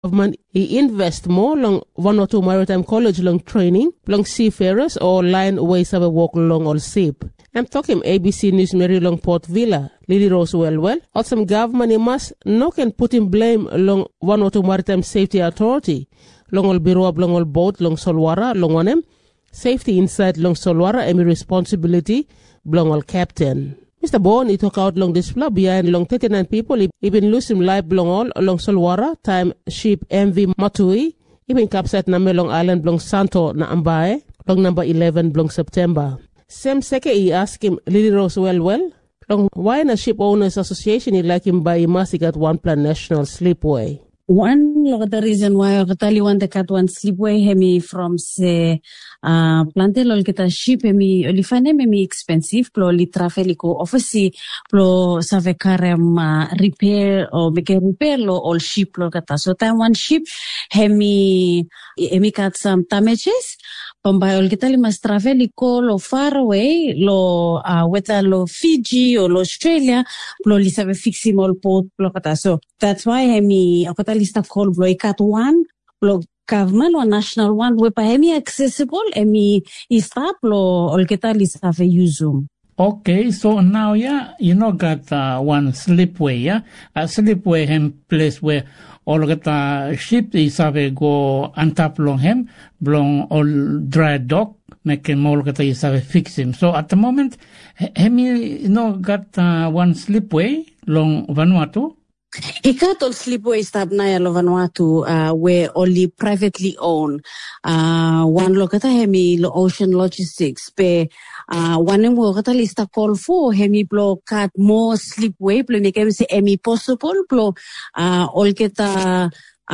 government invest more long Vanuatu Maritime College long training, long seafarers or line ways of a walk long or ship. I'm talking ABC News Mary long Port Villa, Lily Rose well. Or some government must no can put in blame long Vanuatu Maritime Safety Authority, long all bureau long all boat, long Solwara, long on them. Safety inside long Solwara, any responsibility, long all captain. Mr. Bond, he took out long display behind long 39 people. He been losing life long all along Solwara, time ship MV Matui. He been captured na Long Island long Santo na Ambae, long number 11 long September. Same second he asked him, Lily Rose well, long why na Ship Owners Association he like him by Imasi at one plan national slipway. One of the reason why I tell want to cut one slipway hemi from say plantel kita ship hemi olifane hemi expensive plo li trafelico obviously plo save karem repair or make repair lo all ship lo kata so time one ship hemi got some damages pambayol kita li mas trafelico lo far away lo whether lo Fiji or lo Australia plo li save fixim all port plo kata so that's why hemi lista call blow cat one blow government or national one we pa hemi accessible hemi istap lo olketa lista fe usum. Okay, so now got one slipway, a slipway hem place where all get ship is have go untap long hem, blong all dry dock, make him all get is have fix him. So at the moment, hemi got one slipway long Vanuatu. Ikato slipway stab na lo Vanuatu where only privately owned. One lokata hemi lo Ocean Logistics pe one mo kata lista call for hemi blo cut more slipway blo make hemi say hemi possible blo olketa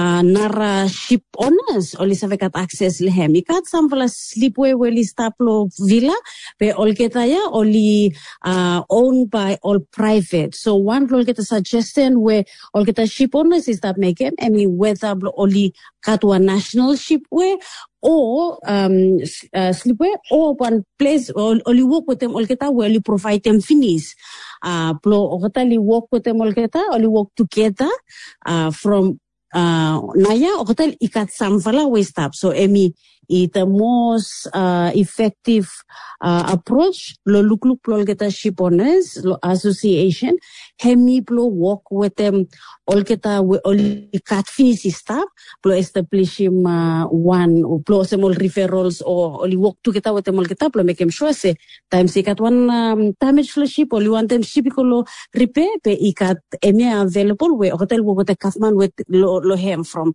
nara ship owners oli save kat access le hemi kat sample slipway weli staplo villa pe olketa ya oli owned by all private so one olketa suggestion where olketa ship owners is that make hemi whether oli kat one national shipway or slipway or one place only work with them olketa where you provide them finish plo okata work with them olketa only work together from naya hotel ikat samvala waste up so emi the most effective approach lo look lo geta ship owners lo association hemi plo work with them all geta we all ikat finish staff plo establish him one plo semol referrals or only work together with them all geta plo make him sure say time se kat one damage lo ship only one time ship ko repair pe ikat emi available we hotel wo with the customer with lo hem from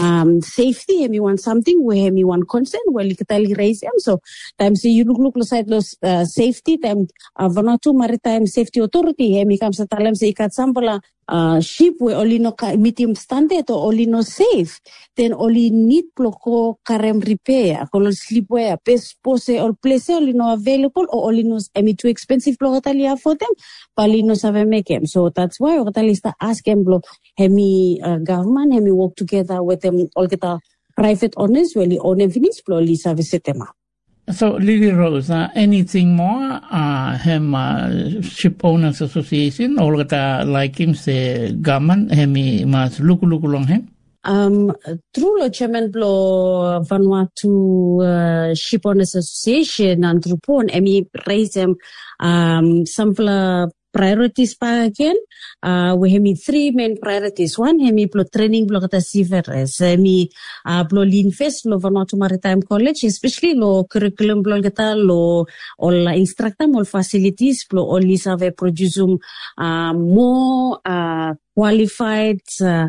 safety hemi want something we hemi want concern well ikatali raise them so time see you look side los safety time Vanuatu Maritime Safety Authority hemi kam sa talam sa ikat sample ship we only no medium standard or only no safe then only need ploko karem repair kolol slipway pose or place only no available or only no too expensive ploko talia for them pali no save make them so that's why otalista ask them blo hemi government hemi work together with them all kita private owners will own and finish slowly service tema. So Lily Rose, anything more? Ship Owners Association or like him say government hemi mas look long him? Through lo chairman blo Vanuatu Ship Owners Association and through pon emi raise them sample priorities pa again we hemi three main priorities one hemi plo training blo kata seafarers hemi blo lean face lo Vanuatu Maritime College especially lo curriculum blo kata lo all instructor all facilities blo only save produce more qualified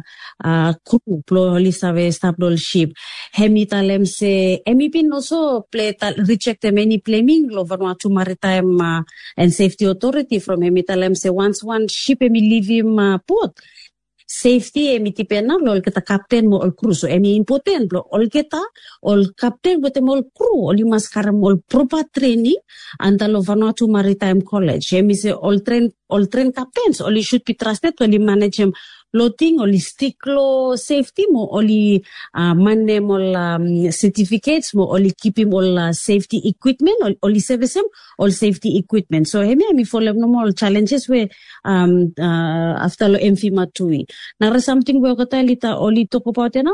crew plo only save stable ship hemi talem se hemi pin also play reject many claiming lo Vanuatu Maritime and Safety Authority from hemi talem se once one ship hemi leave him port safety emi tipena lo kita captain mo all crew so emi important lo all kita all captain with all crew all mas karam all proper training and lo Vanuatu Maritime College emi se all train captains all should be trusted to manage him loading only stick lo safety mo only manne mo certificates mo only keep him all safety equipment only service him all safety equipment so hemi follow no more challenges we after lo MV Matui nara something we kata lita only talk about